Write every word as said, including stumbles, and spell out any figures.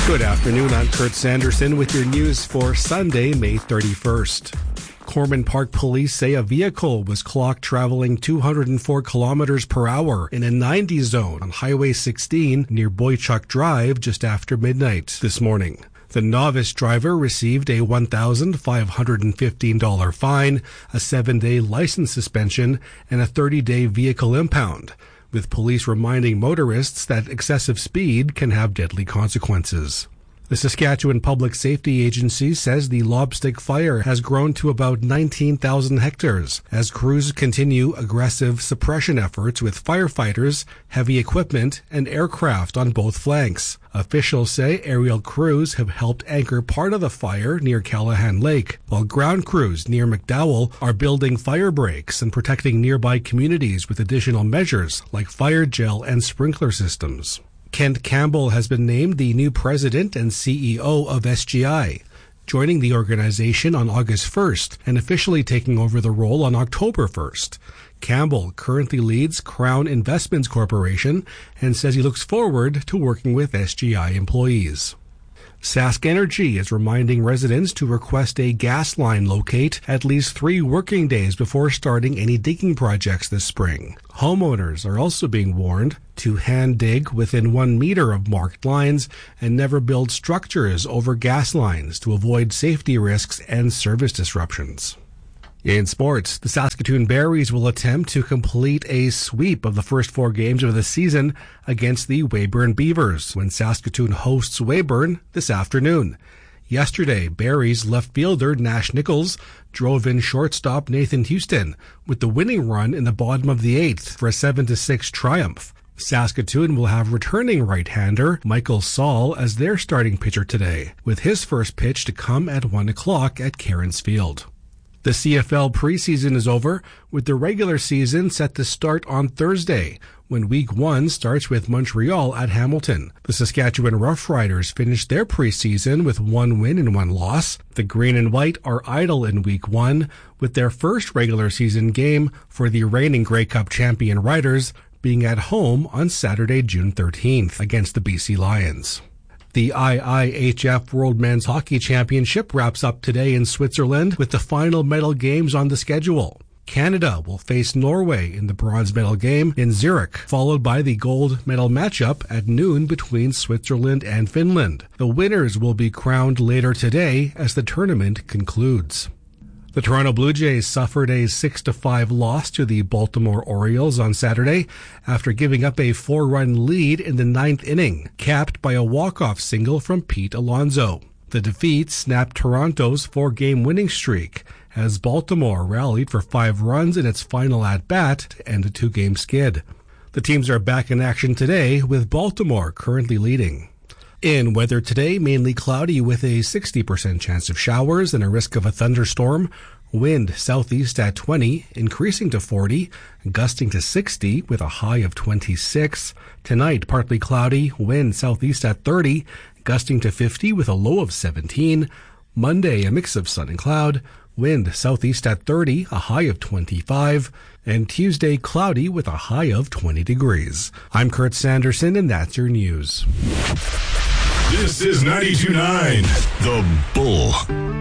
Good afternoon, I'm Kurt Sanderson with your news for Sunday, May thirty-first. Corman Park police say a vehicle was clocked traveling two hundred four kilometers per hour in a ninety zone on Highway sixteen near Boychuk Drive just after midnight this morning. The novice driver received a one thousand five hundred fifteen dollars fine, a seven-day license suspension, and a thirty-day vehicle impound, with police reminding motorists that excessive speed can have deadly consequences. The Saskatchewan Public Safety Agency says the Lobstick fire has grown to about nineteen thousand hectares as crews continue aggressive suppression efforts with firefighters, heavy equipment, and aircraft on both flanks. Officials say aerial crews have helped anchor part of the fire near Callahan Lake, while ground crews near McDowell are building fire breaks and protecting nearby communities with additional measures like fire gel and sprinkler systems. Kent Campbell has been named the new president and C E O of S G I, joining the organization on August first and officially taking over the role on October first. Campbell currently leads Crown Investments Corporation and says he looks forward to working with S G I employees. Sask Energy is reminding residents to request a gas line locate at least three working days before starting any digging projects this spring. Homeowners are also being warned to hand dig within one meter of marked lines and never build structures over gas lines to avoid safety risks and service disruptions. In sports, the Saskatoon Berries will attempt to complete a sweep of the first four games of the season against the Weyburn Beavers when Saskatoon hosts Weyburn this afternoon. Yesterday, Berries left fielder Nash Nichols drove in shortstop Nathan Houston with the winning run in the bottom of the eighth for a seven to six triumph. Saskatoon will have returning right-hander Michael Saul as their starting pitcher today, with his first pitch to come at one o'clock at Cairns Field. The C F L preseason is over, with the regular season set to start on Thursday, when Week one starts with Montreal at Hamilton. The Saskatchewan Roughriders finished their preseason with one win and one loss. The Green and White are idle in Week one, with their first regular season game for the reigning Grey Cup champion Riders being at home on Saturday, June thirteenth, against the B C Lions. The I I H F World Men's Hockey Championship wraps up today in Switzerland with the final medal games on the schedule. Canada will face Norway in the bronze medal game in Zurich, followed by the gold medal matchup at noon between Switzerland and Finland. The winners will be crowned later today as the tournament concludes. The Toronto Blue Jays suffered a six to five loss to the Baltimore Orioles on Saturday after giving up a four-run lead in the ninth inning, capped by a walk-off single from Pete Alonso. The defeat snapped Toronto's four-game winning streak as Baltimore rallied for five runs in its final at-bat to end a two-game skid. The teams are back in action today, with Baltimore currently leading. In weather today, mainly cloudy with a sixty percent chance of showers and a risk of a thunderstorm. Wind southeast at twenty, increasing to forty, gusting to sixty with a high of twenty-six. Tonight, partly cloudy, wind southeast at thirty, gusting to fifty with a low of seventeen. Monday, a mix of sun and cloud, wind southeast at thirty, a high of twenty-five. And Tuesday, cloudy with a high of twenty degrees. I'm Kurt Sanderson, and that's your news. This is ninety-two point nine The Bull.